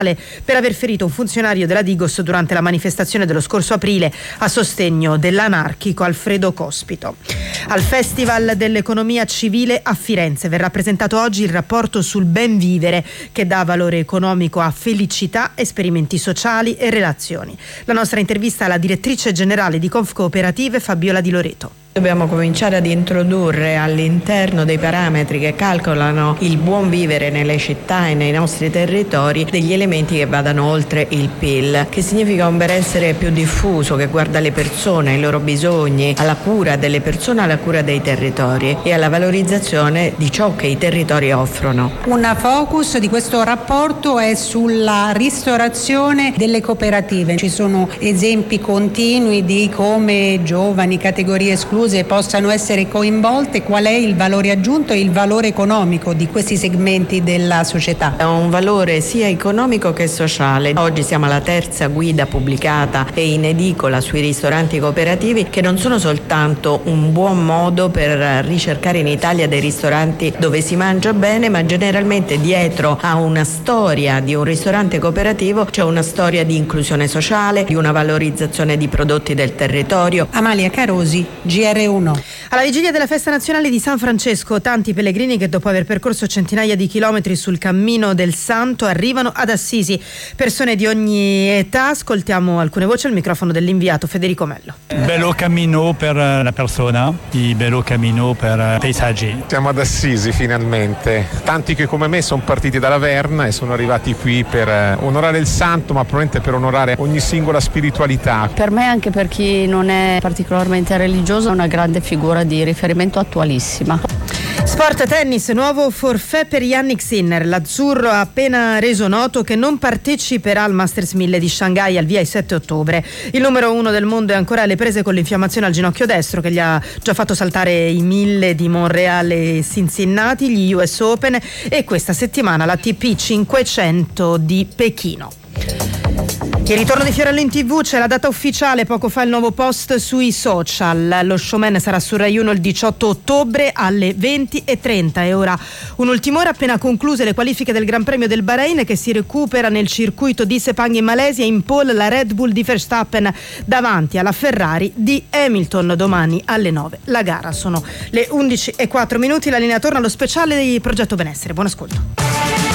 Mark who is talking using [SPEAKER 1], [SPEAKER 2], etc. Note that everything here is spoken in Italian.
[SPEAKER 1] per aver ferito un funzionario della Digos durante la manifestazione dello scorso aprile a sostegno dell'anarchico Alfredo Cospito. Al Festival dell'Economia Civile a Firenze verrà presentato oggi il rapporto sul ben vivere, che dà valore economico a felicità, esperimenti sociali e relazioni. La nostra intervista alla direttrice generale di Confcooperative, Fabiola Di Loreto.
[SPEAKER 2] Dobbiamo cominciare ad introdurre all'interno dei parametri che calcolano il buon vivere nelle città e nei nostri territori degli elementi che vadano oltre il PIL, che significa un benessere più diffuso, che guarda le persone, i loro bisogni, alla cura delle persone, alla cura dei territori e alla valorizzazione di ciò che i territori offrono.
[SPEAKER 3] Un focus di questo rapporto è sulla ristorazione delle cooperative. Ci sono esempi continui di come giovani, categorie escluse possano essere coinvolte. Qual è il valore aggiunto e il valore economico di questi segmenti della società?
[SPEAKER 2] Ha un valore sia economico che sociale. Oggi siamo alla terza guida pubblicata e in edicola sui ristoranti cooperativi, che non sono soltanto un buon modo per ricercare in Italia dei ristoranti dove si mangia bene, ma generalmente dietro a una storia di un ristorante cooperativo c'è una storia di inclusione sociale, di una valorizzazione di prodotti del territorio.
[SPEAKER 3] Amalia Carosi, GR1.
[SPEAKER 1] Alla vigilia della festa nazionale di San Francesco, tanti pellegrini che dopo aver percorso centinaia di chilometri sul cammino del Santo arrivano ad Assisi. Persone di ogni età, ascoltiamo alcune voci al microfono dell'inviato Federico Mello.
[SPEAKER 4] Bello cammino per la persona, e bello cammino per i paesaggi.
[SPEAKER 5] Siamo ad Assisi finalmente, tanti che come me sono partiti da Laverna e sono arrivati qui per onorare il Santo, ma probabilmente per onorare ogni singola spiritualità.
[SPEAKER 6] Per me, anche per chi non è particolarmente religioso, è una grande figura di riferimento attualissima.
[SPEAKER 1] Sport, tennis, nuovo forfait per Jannik Sinner. L'azzurro ha appena reso noto che non parteciperà al Masters 1000 di Shanghai al via il 7 ottobre. Il numero 1 del mondo è ancora alle prese con l'infiammazione al ginocchio destro, che gli ha già fatto saltare i 1000 di Montreal e Cincinnati, gli US Open e questa settimana l'ATP 500 di Pechino. Il ritorno di Fiorello in TV, c'è la data ufficiale, poco fa il nuovo post sui social. Lo showman sarà su Rai 1 il 18 ottobre alle 20:30 e ora un'ultima ora appena concluse le qualifiche del Gran Premio del Bahrain, che si recupera nel circuito di Sepang in Malesia. In pole la Red Bull di Verstappen davanti alla Ferrari di Hamilton. Domani alle 9 la gara. Sono le 11:04, la linea torna allo speciale di Progetto Benessere. Buon ascolto.